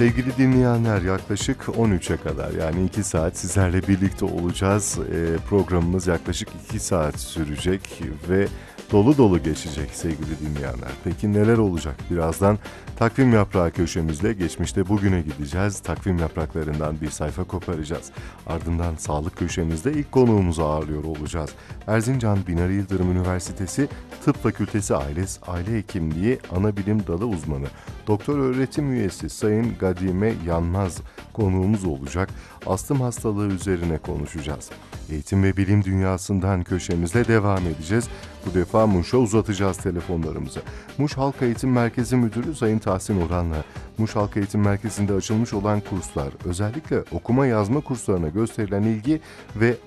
Sevgili dinleyenler, yaklaşık 13'e kadar yani 2 saat sizlerle birlikte olacağız. Programımız yaklaşık 2 saat sürecek ve dolu dolu geçecek sevgili dinleyenler. Peki neler olacak? Birazdan takvim yaprağı köşemizle geçmişte bugüne gideceğiz. Takvim yapraklarından bir sayfa koparacağız. Ardından sağlık köşemizde ilk konuğumuzu ağırlıyor olacağız. Erzincan Binali Yıldırım Üniversitesi Tıp Fakültesi Aile Hekimliği Anabilim Dalı uzmanı Doktor öğretim üyesi Sayın Gadime Yanmaz konuğumuz olacak. Astım hastalığı üzerine konuşacağız. Eğitim ve bilim dünyasından köşemizle devam edeceğiz. Bu defa Muş'a uzatacağız telefonlarımızı. Muş Halk Eğitim Merkezi Müdürü Sayın Tahsin Orhan'la Muş Halk Eğitim Merkezi'nde açılmış olan kurslar, özellikle okuma yazma kurslarına gösterilen ilgi ve